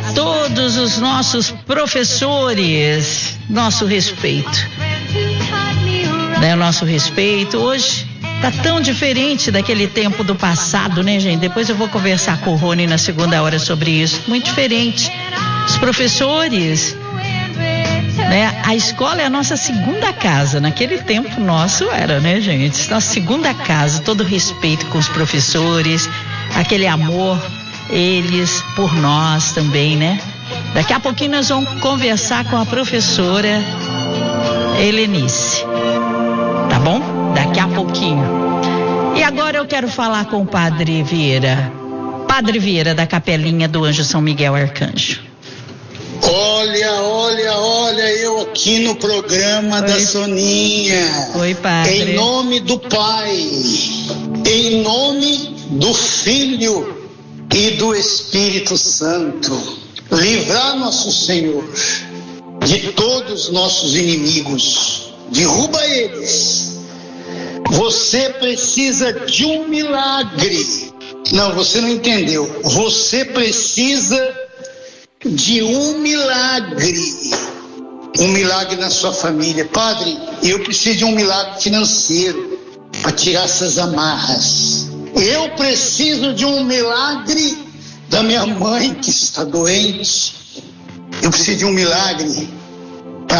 todos os nossos professores, nosso respeito. O nosso respeito hoje tá tão diferente daquele tempo do passado, né, gente? Depois eu vou conversar com o Rony na segunda hora sobre isso. Muito diferente. Os professores, né? A escola é a nossa segunda casa. Naquele tempo nosso era, né, gente? Nossa segunda casa. Todo respeito com os professores, aquele amor, eles por nós também, né? Daqui a pouquinho nós vamos conversar com a professora Helenice. Tá bom? Daqui a pouquinho. E agora eu quero falar com o Padre Vieira. Padre Vieira, da Capelinha do Anjo São Miguel Arcanjo. Olha, eu aqui no programa da Soninha. Oi, Padre. Em nome do Pai, em nome do Filho e do Espírito Santo, livrar nosso Senhor de todos os nossos inimigos. Derruba eles. Você precisa de um milagre. Não, você não entendeu. Você precisa de um milagre. Um milagre na sua família. Padre, eu preciso de um milagre financeiro para tirar essas amarras. Eu preciso de um milagre da minha mãe que está doente. Eu preciso de um milagre para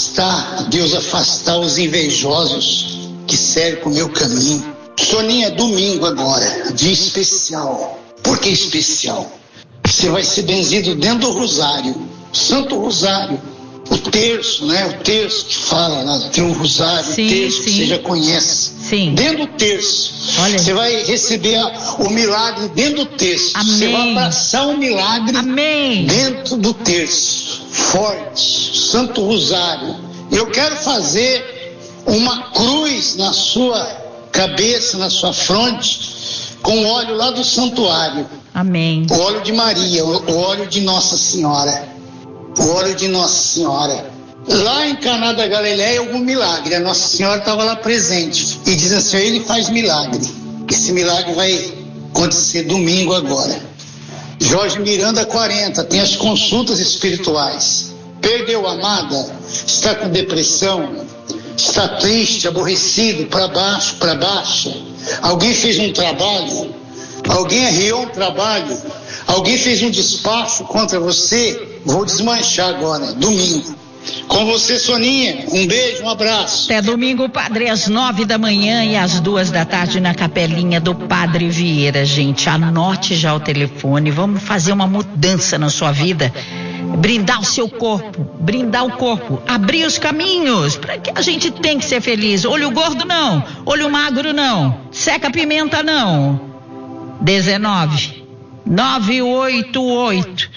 Deus afastar os invejosos que cercam o meu caminho. Soninha, domingo agora, dia especial. Por que especial? Você vai ser benzido dentro do rosário, Santo Rosário, o terço, né? O terço que fala lá, tem um rosário, sim, o terço que você já conhece. Sim. Dentro do terço, você vai receber o milagre dentro do terço. Amém. Você vai abraçar o milagre. Amém. Dentro do terço, forte, Santo Rosário. Eu quero fazer uma cruz na sua cabeça, na sua fronte, com óleo lá do santuário. Amém. O óleo de Maria, o óleo de Nossa Senhora. O óleo de Nossa Senhora. Lá em Caná da Galileia houve um milagre. A Nossa Senhora estava lá presente. E diz assim: ele faz milagre. Esse milagre vai acontecer domingo agora. Jorge Miranda 40, tem as consultas espirituais. Perdeu a amada? Está com depressão? Está triste, aborrecido, para baixo, para baixa? Alguém fez um trabalho? Alguém arriou um trabalho? Alguém fez um despacho contra você? Vou desmanchar agora, domingo. Com você, Soninha, um beijo, um abraço. Até domingo, Padre, às 9 da manhã e às 2 da tarde na Capelinha do Padre Vieira, gente. Anote já o telefone, vamos fazer uma mudança na sua vida. Brindar o seu corpo, brindar o corpo, abrir os caminhos, para que a gente tem que ser feliz. Olho gordo não, olho magro não, seca pimenta não. 19 988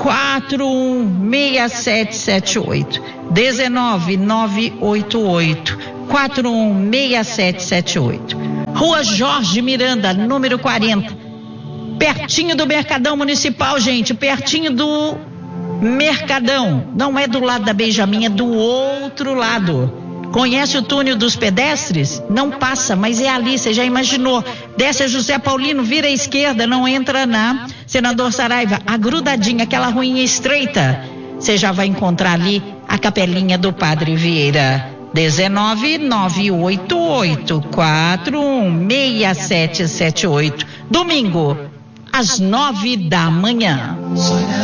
416778. 19 988 416778. Rua Jorge Miranda, número 40. Pertinho do Mercadão Municipal, gente, pertinho do Mercadão. Não é do lado da Benjamin, é do outro lado. Conhece o túnel dos pedestres? Não passa, mas é ali, você já imaginou. Desce a José Paulino, vira à esquerda, não entra na Senador Saraiva. A grudadinha, aquela ruinha estreita, você já vai encontrar ali a Capelinha do Padre Vieira. 19 988 416778. Domingo, às 9 da manhã.